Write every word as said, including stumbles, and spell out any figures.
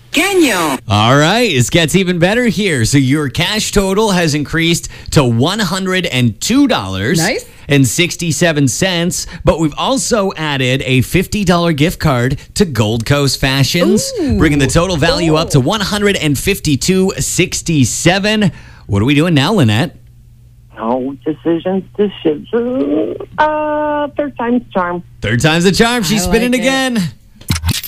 Genio. All right, it gets even better here. So your cash total has increased to one hundred two dollars Nice. and sixty-seven cents. But we've also added a fifty dollars gift card to Gold Coast Fashions, Ooh. bringing the total value up to one hundred fifty-two dollars and sixty-seven cents. What are we doing now, Lynette? No decisions, decisions. Uh, third time's charm. Third time's the charm. She's I spinning like it. again.